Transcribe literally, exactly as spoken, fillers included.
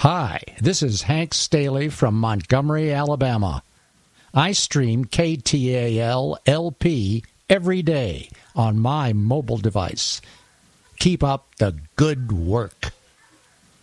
Hi, this is Hank Staley from Montgomery, Alabama. I stream K T A L L P every day on my mobile device. Keep up the good work.